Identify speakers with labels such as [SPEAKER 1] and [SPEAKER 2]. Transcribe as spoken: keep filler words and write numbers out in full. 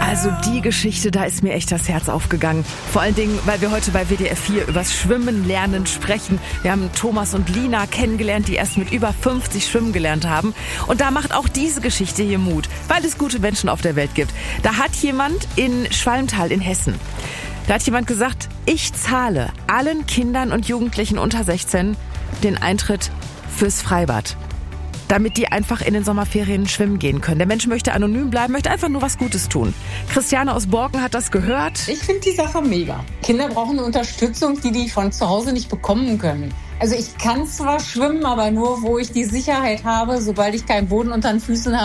[SPEAKER 1] Also die Geschichte, da ist mir echt das Herz aufgegangen. Vor allen Dingen, weil wir heute bei W D R vier übers Schwimmen lernen sprechen. Wir haben Thomas und Lina kennengelernt, die erst mit über fünfzig schwimmen gelernt haben. Und da macht auch diese Geschichte hier Mut, weil es gute Menschen auf der Welt gibt. Da hat jemand in Schwalmtal in Hessen, da hat jemand gesagt, ich zahle allen Kindern und Jugendlichen unter sechzehn den Eintritt fürs Freibad, damit die einfach in den Sommerferien schwimmen gehen können. Der Mensch möchte anonym bleiben, möchte einfach nur was Gutes tun. Christiane aus Borken hat das gehört.
[SPEAKER 2] Ich finde die Sache mega. Kinder brauchen eine Unterstützung, die die von zu Hause nicht bekommen können. Also ich kann zwar schwimmen, aber nur, wo ich die Sicherheit habe, sobald ich keinen Boden unter den Füßen habe,